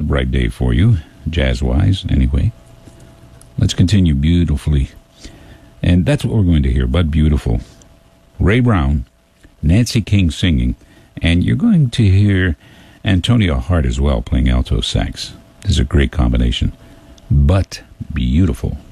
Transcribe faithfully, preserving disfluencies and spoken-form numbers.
bright day for you, jazz-wise, anyway. Let's continue beautifully. And that's what we're going to hear, But Beautiful. Ray Brown, Nancy King singing, and you're going to hear Antonia Hart as well playing alto sax. This is a great combination. But Beautiful.